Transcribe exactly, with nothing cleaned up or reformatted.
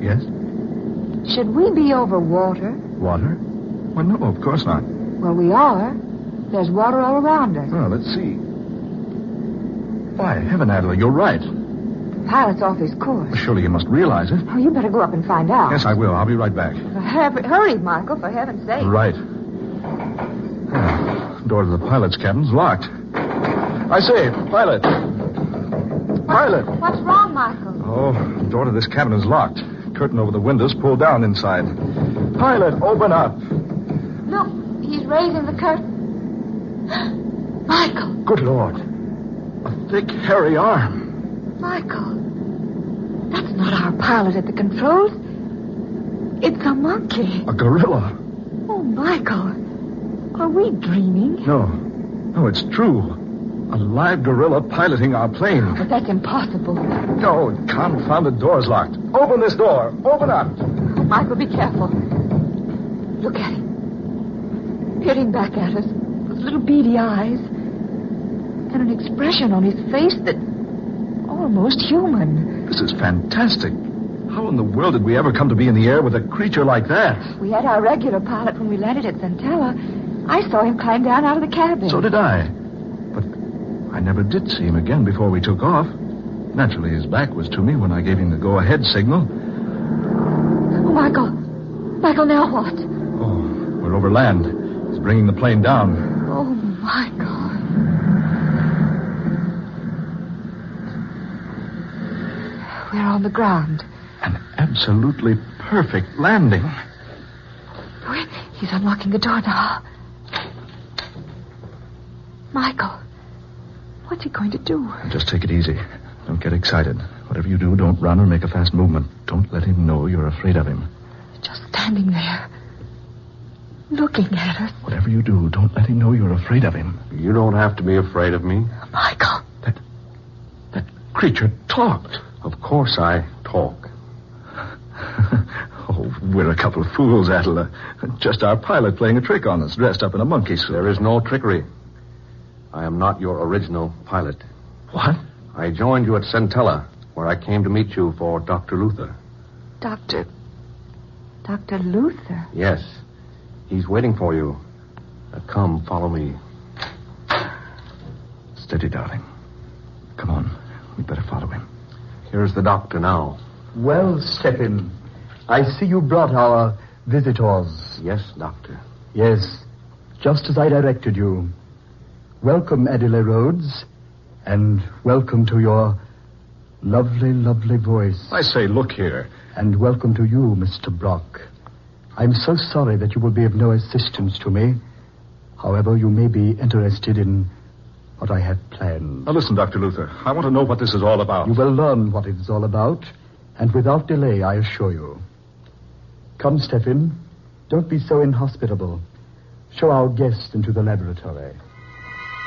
Yes? Should we be over water? Water? Well, no, of course not. Well, we are. There's water all around us. Well, let's see. By heaven, Adela, you're right. The pilot's off his course. Well, surely you must realize it. Oh, you better go up and find out. Yes, I will. I'll be right back. Hurry, hurry, Michael, for heaven's sake. Right. Oh, door to the pilot's cabin's locked. I say, pilot. Pilot. What's wrong, Michael? Oh, the door to this cabin is locked. Curtain over the windows pulled down inside. Pilot, open up. Look, he's raising the curtain. Michael. Good Lord. A thick, hairy arm. Michael. That's not our pilot at the controls. It's a monkey. A gorilla. Oh, Michael. Are we dreaming? No. No, it's true. A live gorilla piloting our plane. But that's impossible. No, confounded door's locked. Open this door. Open up. Oh, Michael, be careful. Look at him. Peering back at us with little beady eyes. And an expression on his face that almost human. This is fantastic. How in the world did we ever come to be in the air with a creature like that? We had our regular pilot when we landed at Centella. I saw him climb down out of the cabin. So did I. But I never did see him again before we took off. Naturally, his back was to me when I gave him the go-ahead signal. Oh, Michael. Michael, now what? Oh, we're over land. He's bringing the plane down. Oh, Michael. We're on the ground. An absolutely perfect landing. Oh, he's unlocking the door now. Michael, what's he going to do? Just take it easy. Don't get excited. Whatever you do, don't run or make a fast movement. Don't let him know you're afraid of him. Just standing there, looking at us. Whatever you do, don't let him know you're afraid of him. You don't have to be afraid of me. Michael. That, that creature talked. Of course I talk. Oh, we're a couple of fools, Adela. Just our pilot playing a trick on us, dressed up in a monkey suit. There is no trickery. I am not your original pilot. What? I joined you at Centella, where I came to meet you for Doctor Luther. Doctor... Doctor Luther? Yes. He's waiting for you. Now come, follow me. Steady, darling. Come on. We'd better follow him. Here's the doctor now. Well, Stephen, I see you brought our visitors. Yes, doctor. Yes, just as I directed you. Welcome, Adela Rhodes, and welcome to your lovely, lovely voice. I say, look here. And welcome to you, Mister Brock. I'm so sorry that you will be of no assistance to me. However, you may be interested in what I have planned. Now, listen, Doctor Luther. I want to know what this is all about. You will learn what it is all about, and without delay, I assure you. Come, Stephen. Don't be so inhospitable. Show our guest into the laboratory.